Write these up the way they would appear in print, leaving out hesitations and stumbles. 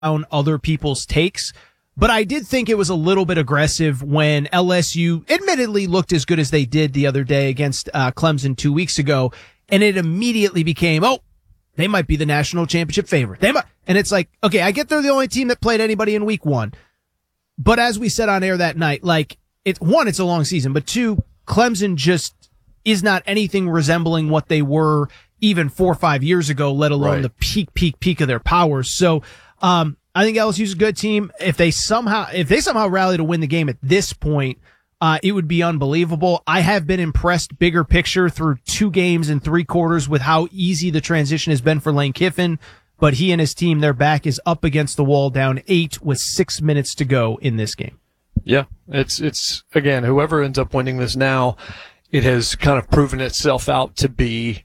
down other people's takes. But I did think it was a little bit aggressive when LSU admittedly looked as good as they did the other day against Clemson 2 weeks ago. And it immediately became, they might be the national championship favorite. And it's like, okay, I get they're the only team that played anybody in week 1. But as we said on air that night, like, it's a long season, but 2, Clemson just is not anything resembling what they were even 4 or 5 years ago, let alone the peak of their powers. So, I think LSU's a good team. If they somehow rally to win the game at this point, it would be unbelievable. I have been impressed bigger picture through 2 games and 3 quarters with how easy the transition has been for Lane Kiffin. But he and his team, their back is up against the wall, down 8 with 6 minutes to go in this game. Yeah, it's again, whoever ends up winning this now, it has kind of proven itself out to be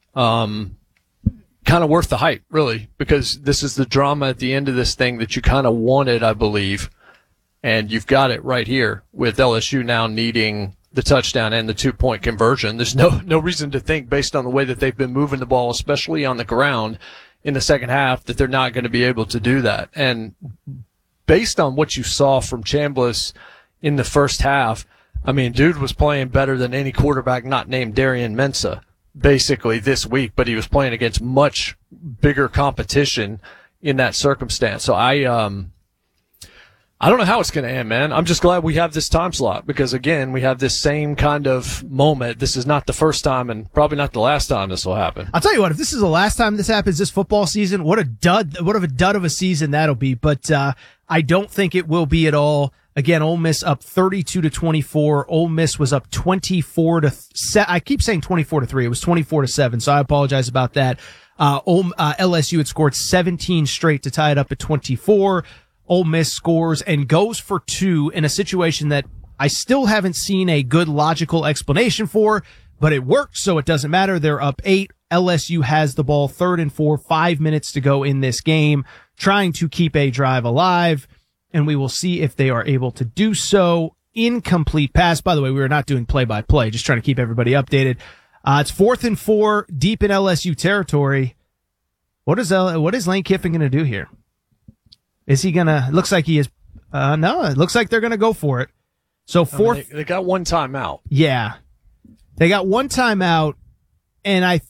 kind of worth the hype, really, because this is the drama at the end of this thing that you kind of wanted, I believe. And you've got it right here with LSU now needing the touchdown and the 2-point conversion. There's no reason to think, based on the way that they've been moving the ball, especially on the ground in the second half, that they're not going to be able to do that. And based on what you saw from Chambliss in the first half, I mean, dude was playing better than any quarterback not named Darian Mensah basically this week, but he was playing against much bigger competition in that circumstance. So I don't know how it's going to end, man. I'm just glad we have this time slot because, again, we have this same kind of moment. This is not the first time and probably not the last time this will happen. I'll tell you what, if this is the last time this happens this football season, what a dud of a season that'll be. But I don't think it will be at all. Again, Ole Miss up 32-24. Ole Miss was up 24-7. I keep saying 24-3. It was 24-7. So I apologize about that. LSU had scored 17 straight to tie it up at 24. Ole Miss scores and goes for 2 in a situation that I still haven't seen a good logical explanation for, but it worked, so it doesn't matter. They're up 8. LSU has the ball, 3rd and 4, 5 minutes to go in this game, trying to keep a drive alive, and we will see if they are able to do so. Incomplete pass. By the way, we are not doing play-by-play, just trying to keep everybody updated. It's 4th and 4, deep in LSU territory. What is Lane Kiffin going to do here? Is he gonna? Looks like he is. No, it looks like they're gonna go for it. So 4th. They got one timeout. Yeah, they got one timeout, and I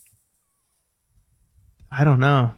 don't know.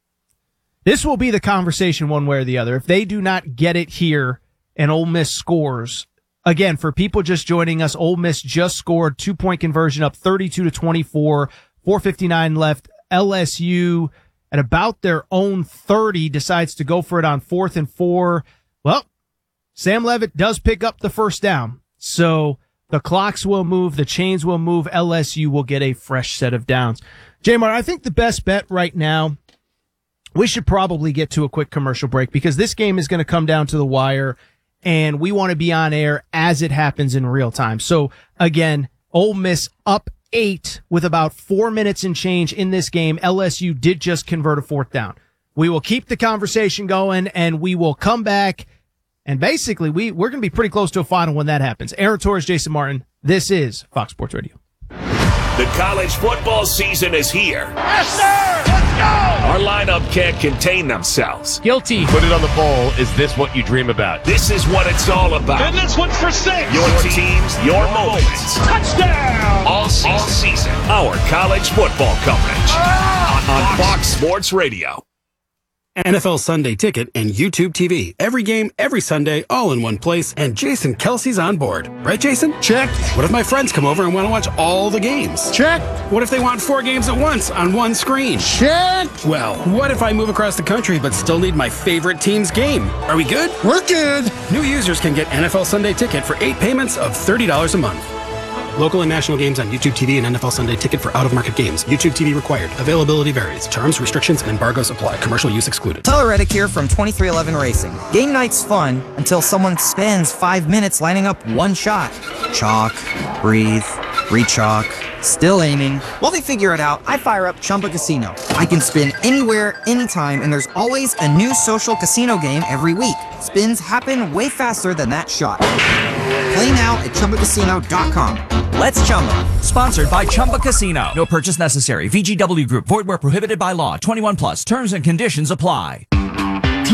This will be the conversation one way or the other. If they do not get it here, and Ole Miss scores again, for people just joining us, Ole Miss just scored 2-point conversion, up 32-24. 4:59 left. LSU, at about their own 30, decides to go for it on 4th and 4. Well, Sam Leavitt does pick up the first down. So the clocks will move, the chains will move, LSU will get a fresh set of downs. J-Mar, I think the best bet right now, we should probably get to a quick commercial break because this game is going to come down to the wire and we want to be on air as it happens in real time. So again, Ole Miss up 8 with about 4 minutes and change in this game. LSU did just convert a 4th down. We will keep the conversation going and we will come back and basically we're going to be pretty close to a final when that happens. Aaron Torres, Jason Martin. This is Fox Sports Radio. The college football season is here. Yes, sir! Let's go! Our lineup can't contain themselves. Guilty. Put it on the bowl. Is this what you dream about? This is what it's all about. And this one's for 6. Your teams, your moments. Touchdown! All season. Our college football coverage. On Fox Sports Radio. NFL Sunday Ticket and YouTube TV. Every game, every Sunday, all in one place, and Jason Kelsey's on board. Right, Jason? Check. What if my friends come over and want to watch all the games? Check. What if they want 4 games at once on one screen? Check. Well, what if I move across the country but still need my favorite team's game? Are we good? We're good. New users can get NFL Sunday Ticket for 8 payments of $30 a month. Local and national games on YouTube TV and NFL Sunday Ticket for out-of-market games. YouTube TV required. Availability varies. Terms, restrictions, and embargoes apply. Commercial use excluded. Tyler Reddick here from 2311 Racing. Game night's fun until someone spends 5 minutes lining up one shot. Chalk, breathe, re-chalk, still aiming. While they figure it out, I fire up Chumba Casino. I can spin anywhere, anytime, and there's always a new social casino game every week. Spins happen way faster than that shot. Play now at ChumbaCasino.com. Let's Chumba. Sponsored by Chumba Casino. No purchase necessary. VGW Group. Void where prohibited by law. 21 plus. Terms and conditions apply.